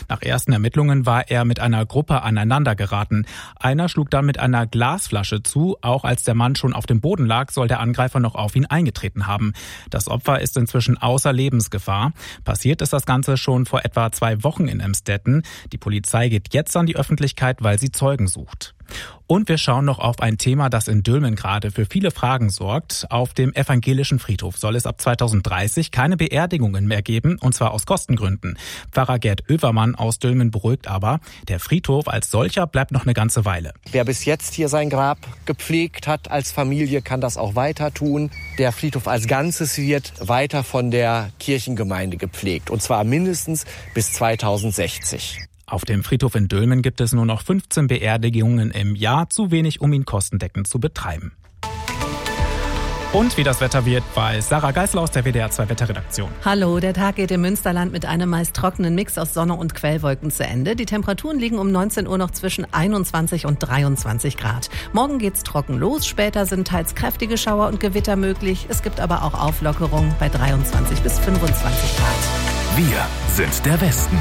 Nach ersten Ermittlungen war er mit einer Gruppe aneinander geraten. Einer schlug dann mit einer Glasflasche zu. Auch als der Mann schon auf dem Boden lag, soll der Angreifer noch auf ihn eingetreten haben. Das Opfer ist inzwischen außer Lebensgefahr. Passiert ist das Ganze schon vor etwa 2 Wochen in Emstetten. Die Polizei geht jetzt an die Öffentlichkeit, weil sie Zeugen sucht. Und wir schauen noch auf ein Thema, das in Dülmen gerade für viele Fragen sorgt. Auf dem evangelischen Friedhof soll es ab 2030 keine Beerdigungen mehr geben, und zwar aus Kostengründen. Pfarrer Gerd Oevermann aus Dülmen beruhigt aber, der Friedhof als solcher bleibt noch eine ganze Weile. Wer bis jetzt hier sein Grab gepflegt hat als Familie, kann das auch weiter tun. Der Friedhof als Ganzes wird weiter von der Kirchengemeinde gepflegt, und zwar mindestens bis 2060. Auf dem Friedhof in Dülmen gibt es nur noch 15 Beerdigungen im Jahr, zu wenig, um ihn kostendeckend zu betreiben. Und wie das Wetter wird, weiß Sarah Geißler aus der WDR 2 Wetterredaktion. Hallo, der Tag geht im Münsterland mit einem meist trockenen Mix aus Sonne und Quellwolken zu Ende. Die Temperaturen liegen um 19 Uhr noch zwischen 21 und 23 Grad. Morgen geht's trocken los, später sind teils kräftige Schauer und Gewitter möglich. Es gibt aber auch Auflockerungen bei 23 bis 25 Grad. Wir sind der Westen.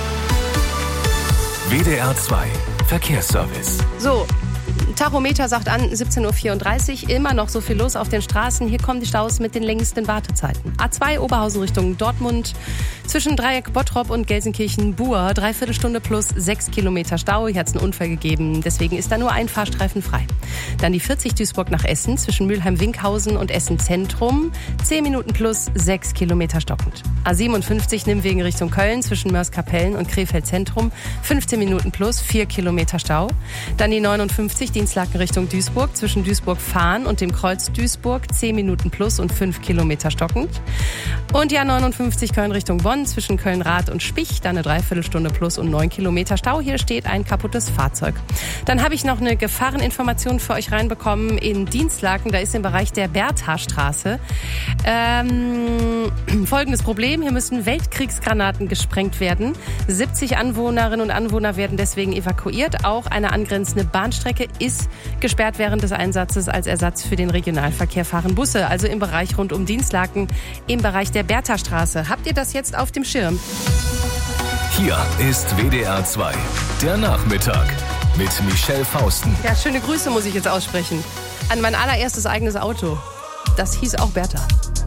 WDR 2 Verkehrsservice. So, Tachometer sagt an 17.34 Uhr, immer noch so viel los auf den Straßen. Hier kommen die Staus mit den längsten Wartezeiten. A2 Oberhausen Richtung Dortmund, zwischen Dreieck Bottrop und Gelsenkirchen-Buhr, 3/4 Stunde plus 6 Kilometer Stau. Hier hat es einen Unfall gegeben, deswegen ist da nur ein Fahrstreifen frei. Dann die 40 Duisburg nach Essen, zwischen Mülheim-Winkhausen und Essen-Zentrum, 10 Minuten plus 6 Kilometer stockend. A57 Nimwegen Richtung Köln, zwischen Mörs-Kapellen und Krefeld-Zentrum, 15 Minuten plus 4 Kilometer Stau. Dann die 59 Dienstlaken Richtung Duisburg, zwischen Duisburg-Fahn und dem Kreuz Duisburg, 10 Minuten plus und 5 Kilometer stockend. Und ja 59 Köln Richtung Bonn, zwischen Köln-Rath und Spich, dann eine 3/4 Stunde plus und 9 Kilometer Stau. Hier steht ein kaputtes Fahrzeug. Dann habe ich noch eine Gefahreninformation für euch reinbekommen in Dienstlaken. Da ist im Bereich der Bertha-Straße folgendes Problem. Hier müssen Weltkriegsgranaten gesprengt werden. 70 Anwohnerinnen und Anwohner werden deswegen evakuiert. Auch eine angrenzende Bahnstrecke ist gesperrt während des Einsatzes. Als Ersatz für den Regionalverkehr fahren Busse. Also im Bereich rund um Dienstlaken, im Bereich der Bertha-Straße. Habt ihr das jetzt auf dem Schirm? Hier ist WDR 2, der Nachmittag mit Michelle Fausten. Ja, schöne Grüße muss ich jetzt aussprechen. An mein allererstes eigenes Auto. Das hieß auch Bertha.